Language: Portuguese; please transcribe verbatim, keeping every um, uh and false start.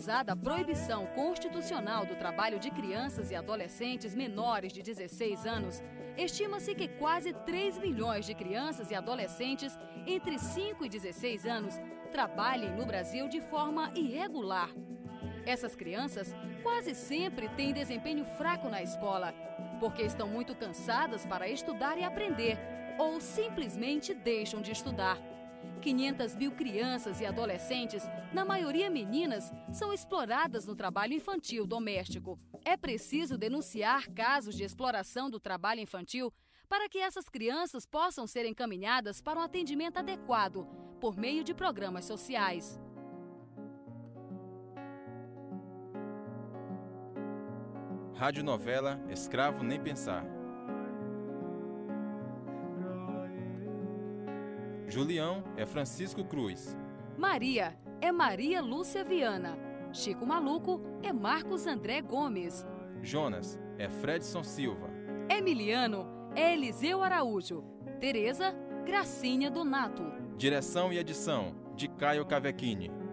Apesar da proibição constitucional do trabalho de crianças e adolescentes menores de dezesseis anos, estima-se que quase três milhões de crianças e adolescentes entre cinco e dezesseis anos trabalhem no Brasil de forma irregular. Essas crianças quase sempre têm desempenho fraco na escola, porque estão muito cansadas para estudar e aprender, ou simplesmente deixam de estudar. quinhentas mil crianças e adolescentes, na maioria meninas, são exploradas no trabalho infantil doméstico. É preciso denunciar casos de exploração do trabalho infantil para que essas crianças possam ser encaminhadas para um atendimento adequado, por meio de programas sociais. Radionovela Escravo Nem Pensar. Julião é Francisco Cruz. Maria é Maria Lúcia Viana. Chico Maluco é Marcos André Gomes. Jonas é Fredson Silva. Emiliano é Eliseu Araújo. Tereza, Gracinha Donato. Direção e edição de Caio Cavecchini.